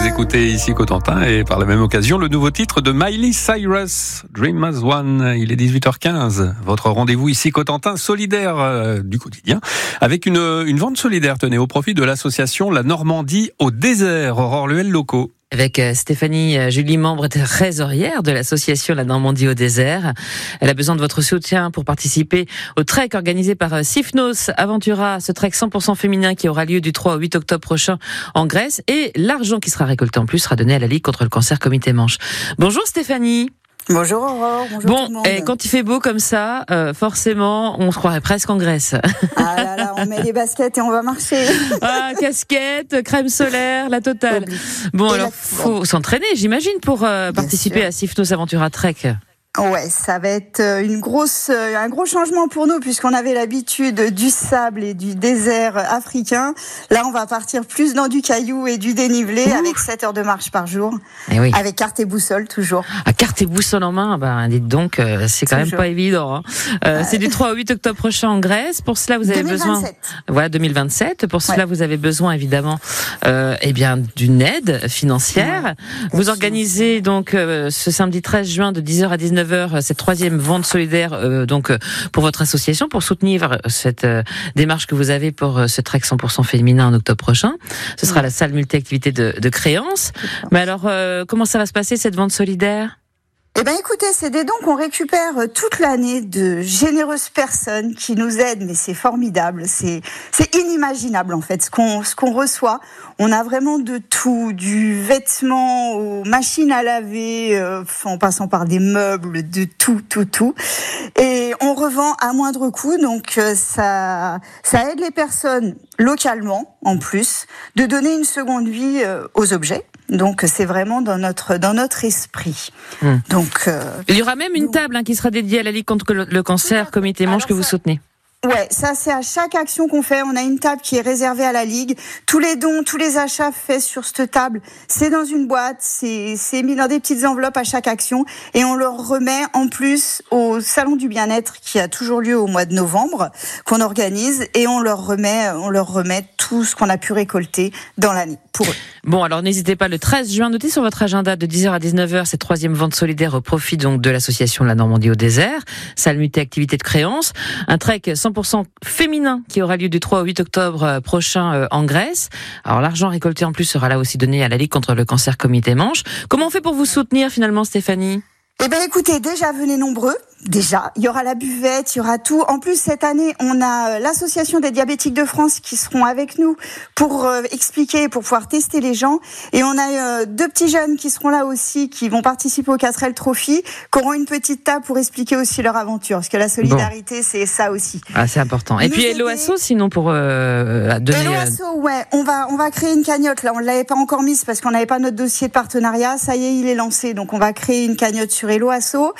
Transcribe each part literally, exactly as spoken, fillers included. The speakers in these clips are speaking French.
Vous écoutez ici Cotentin et par la même occasion le nouveau titre de Miley Cyrus, Dream as One. Il est dix-huit heures quinze. Votre rendez-vous ici Cotentin solidaire euh, du quotidien avec une, une vente solidaire, tenez, au profit de l'association La Normandie au désert. Aurore Luel Locaux. Avec Stéphanie Julie, membre trésorière de l'association La Normandie au désert. Elle a besoin de votre soutien pour participer au trek organisé par Sifnos Aventura, ce trek cent pour cent féminin qui aura lieu du trois au huit octobre prochain en Grèce. Et l'argent qui sera récolté en plus sera donné à la Ligue contre le cancer Comité Manche. Bonjour Stéphanie. Bonjour Aurore, bonjour bon, tout le monde. Et quand il fait beau comme ça, euh, forcément, on se croirait presque en Grèce. Ah là là, on met les baskets et on va marcher. Ah, casquette, crème solaire, la totale. Bon, et alors, faut s'entraîner, j'imagine, pour euh, participer sûr. à Sifnos Aventura Trek. Ouais, ça va être une grosse, un gros changement pour nous puisqu'on avait l'habitude du sable et du désert africain. Là, on va partir plus dans du caillou et du dénivelé. Ouh. Avec sept heures de marche par jour. Et oui. Avec carte et boussole, toujours. Ah, carte et boussole en main, bah, dites donc, euh, c'est quand toujours. même pas évident. Hein. Euh, ouais. C'est du trois au huit octobre prochain en Grèce. Pour cela, vous avez deux mille vingt-sept. besoin. Voilà, deux mille vingt-sept. Pour cela, ouais. vous avez besoin, évidemment, euh, eh bien, d'une aide financière. Ouais. Vous organisez donc euh, ce samedi treize juin de dix heures à dix-neuf heures cette troisième vente solidaire euh, donc euh, pour votre association pour soutenir cette euh, démarche que vous avez pour euh, ce trek cent pour cent féminin en octobre prochain. Ce sera la salle multi-activité de, de Créance. Mais alors euh, comment ça va se passer cette vente solidaire ? Eh ben, écoutez, c'est des dons qu'on récupère toute l'année de généreuses personnes qui nous aident, mais c'est formidable, c'est, c'est inimaginable, en fait, ce qu'on, ce qu'on reçoit. On a vraiment de tout, du vêtement aux machines à laver, euh, en passant par des meubles, de tout, tout, tout. Et on revend à moindre coût, donc, euh, ça, ça aide les personnes localement, en plus, de donner une seconde vie euh, aux objets. Donc c'est vraiment dans notre dans notre esprit. Mmh. Donc euh, il y aura même une donc, table hein, qui sera dédiée à la Ligue contre le, le cancer, Comité Manche que vous soutenez. Ouais, ça c'est à chaque action qu'on fait, on a une table qui est réservée à la Ligue. Tous les dons, tous les achats faits sur cette table, c'est dans une boîte, c'est c'est mis dans des petites enveloppes à chaque action et on leur remet en plus au salon du bien-être qui a toujours lieu au mois de novembre qu'on organise et on leur remet on leur remet tout ce qu'on a pu récolter dans l'année pour eux. Bon, alors n'hésitez pas le treize juin, notez sur votre agenda de dix heures à dix-neuf heures cette troisième vente solidaire au profit donc de l'association La Normandie au désert, salle multi-activité de Créance, un trek cent pour cent féminin qui aura lieu du trois au huit octobre prochain en Grèce. Alors l'argent récolté en plus sera là aussi donné à la Ligue contre le cancer Comité Manche. Comment on fait pour vous soutenir finalement, Stéphanie ? Eh ben écoutez, déjà venez nombreux. Déjà, il y aura la buvette, il y aura tout. En plus, cette année, on a l'association des diabétiques de France qui seront avec nous pour euh, expliquer, pour pouvoir tester les gens. Et on a euh, deux petits jeunes qui seront là aussi, qui vont participer au quatre L Trophy, qui auront une petite table pour expliquer aussi leur aventure. Parce que la solidarité, bon. c'est ça aussi. Ah, c'est important. Et nous puis Hello Asso, sinon pour euh, donner. Hello Asso, ouais. On va on va créer une cagnotte. Là, on l'avait pas encore mise parce qu'on n'avait pas notre dossier de partenariat. Ça y est, il est lancé. Donc, on va créer une cagnotte sur Hello Asso.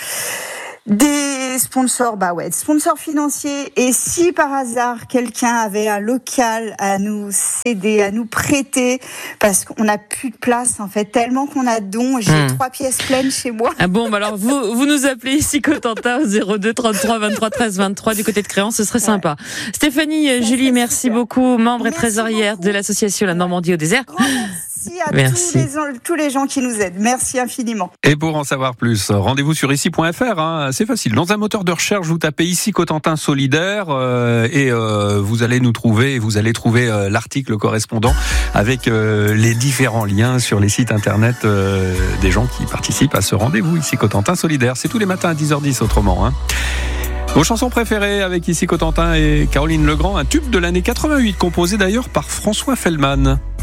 Des sponsors, bah ouais, des sponsors financiers. Et si par hasard quelqu'un avait un local à nous céder, à nous prêter, parce qu'on n'a plus de place en fait, tellement qu'on a de dons. J'ai mmh. trois pièces pleines chez moi. Ah bon, bah alors vous vous nous appelez ici Cotentin au zéro deux trente-trois vingt-trois treize vingt-trois du côté de Créance, ce serait ouais. sympa. Stéphanie, ça Julie, merci super. beaucoup, membre merci et trésorière beaucoup. de l'association La Normandie au désert. Grand merci à merci. Tous, les, tous les gens qui nous aident. Merci infiniment. Et pour en savoir plus, rendez-vous sur ici point f r. Hein. C'est facile. Dans un moteur de recherche, vous tapez ici Cotentin solidaire euh, et euh, vous allez nous trouver. Vous allez trouver euh, l'article correspondant avec euh, les différents liens sur les sites internet euh, des gens qui participent à ce rendez-vous ici Cotentin solidaire. C'est tous les matins à dix heures dix autrement. Hein. Vos chansons préférées avec ici Cotentin et Caroline Legrand, un tube de l'année quatre-vingt-huit composé d'ailleurs par François Feldman.